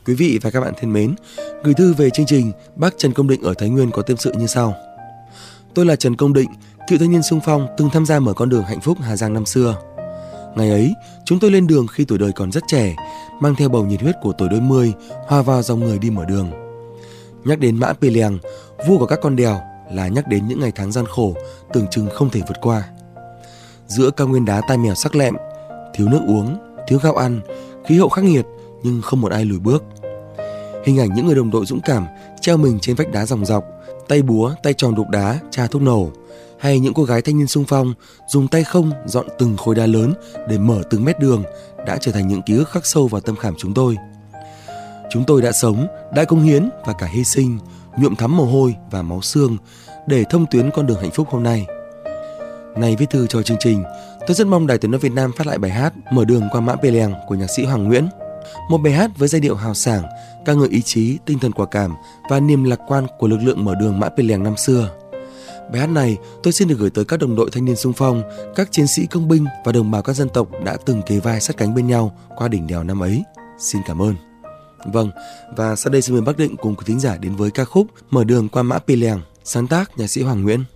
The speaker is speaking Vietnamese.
Quý vị và các bạn thân mến, gửi thư về chương trình, bác Trần Công Định ở Thái Nguyên có tâm sự như sau. Tôi là Trần Công Định, cựu thanh niên xung phong từng tham gia mở con đường hạnh phúc Hà Giang năm xưa. Ngày ấy, chúng tôi lên đường khi tuổi đời còn rất trẻ, mang theo bầu nhiệt huyết của tuổi đôi mươi, hòa vào dòng người đi mở đường. Nhắc đến Mã Pì Lèng, vua của các con đèo, là nhắc đến những ngày tháng gian khổ, tưởng chừng không thể vượt qua. Giữa cao nguyên đá tai mèo sắc lẹm, thiếu nước uống, thiếu gạo ăn, khí hậu khắc nghiệt nhưng không một ai lùi bước. Hình ảnh những người đồng đội dũng cảm treo mình trên vách đá dòng dọc, tay búa, tay tròn đục đá, tra thuốc nổ, hay những cô gái thanh niên xung phong dùng tay không dọn từng khối đá lớn để mở từng mét đường đã trở thành những ký ức khắc sâu vào tâm khảm chúng tôi. Chúng tôi đã sống, đã cống hiến và cả hy sinh, nhuộm thắm mồ hôi và máu xương để thông tuyến con đường hạnh phúc hôm nay. Này viết thư cho chương trình, tôi rất mong Đài Tiếng nói Việt Nam phát lại bài hát Mở đường qua Mã Pì Lèng của nhạc sĩ Hoàng Nguyễn. Một bài hát với giai điệu hào sảng, ca ngợi ý chí, tinh thần quả cảm và niềm lạc quan của lực lượng mở đường Mã Pì Lèng năm xưa. Bài hát này tôi xin được gửi tới các đồng đội thanh niên xung phong, các chiến sĩ công binh và đồng bào các dân tộc đã từng kề vai sát cánh bên nhau qua đỉnh đèo năm ấy. Xin cảm ơn. Vâng, và sau đây xin mời bác Định cùng quý thính giả đến với ca khúc Mở đường qua Mã Pì Lèng, sáng tác nhạc sĩ Hoàng Nguyễn.